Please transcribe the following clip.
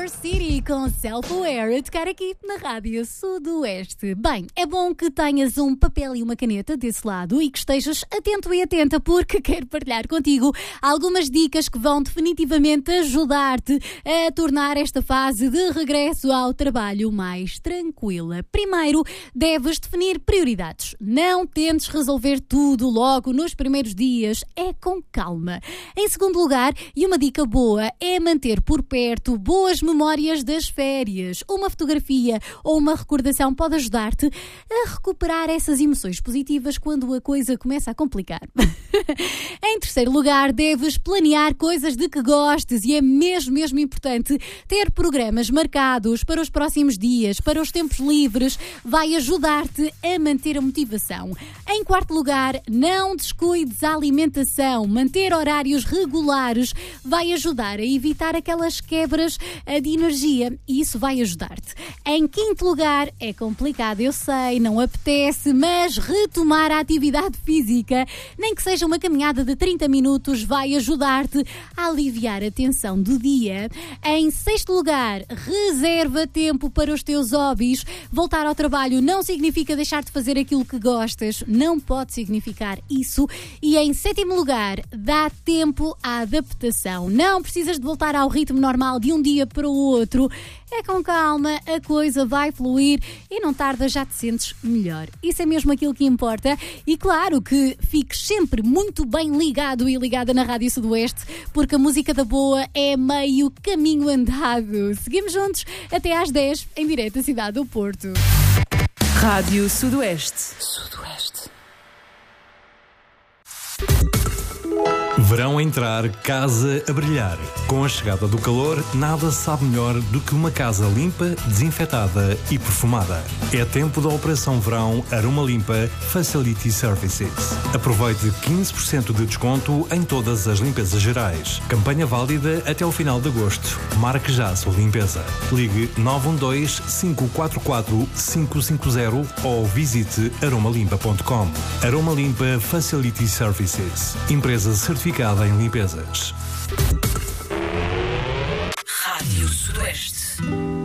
Your City com Self-Aware a tocar aqui na Rádio Sudoeste. Bem, é bom que tenhas um papel e uma caneta desse lado e que estejas atento e atenta, porque quero partilhar contigo algumas dicas que vão definitivamente ajudar-te a tornar esta fase de regresso ao trabalho mais tranquila. Primeiro, deves definir prioridades. Não tentes resolver tudo logo nos primeiros dias, é com calma. Em segundo lugar, e uma dica boa, é manter por perto boas memórias das férias. Uma fotografia ou uma recordação pode ajudar-te a recuperar essas emoções positivas quando a coisa começa a complicar. Em terceiro lugar, deves planear coisas de que gostes e é mesmo importante ter programas marcados para os próximos dias, para os tempos livres, vai ajudar-te a manter a motivação. Em quarto lugar, não descuides a alimentação. Manter horários regulares vai ajudar a evitar aquelas quebras de energia e isso vai ajudar-te. Em quinto lugar, é complicado, eu sei, não apetece, mas retomar a atividade física, nem que seja uma caminhada de 30 minutos, vai ajudar-te a aliviar a tensão do dia. Em sexto lugar, reserva tempo para os teus hobbies. Voltar ao trabalho não significa deixar de fazer aquilo que gostas, não pode significar isso. E em sétimo lugar, dá tempo à adaptação. Não precisas de voltar ao ritmo normal de um dia para o outro. É com calma, a coisa vai fluir e não tarda, já te sentes melhor. Isso é mesmo aquilo que importa. E claro que fiques sempre muito bem ligado e ligada na Rádio Sudoeste, porque a música da boa é meio caminho andado. Seguimos juntos até às 10 em direto da cidade do Porto. Rádio Sudoeste. Verão a entrar, casa a brilhar. Com a chegada do calor, nada sabe melhor do que uma casa limpa, desinfetada e perfumada. É tempo da Operação Verão Aroma Limpa Facility Services. Aproveite 15% de desconto em todas as limpezas gerais. Campanha válida até o final de agosto. Marque já a sua limpeza. Ligue 912-544-550 ou visite aromalimpa.com. Aroma Limpa Facility Services. Empresa certificada em limpezas. Rádio Sudoeste.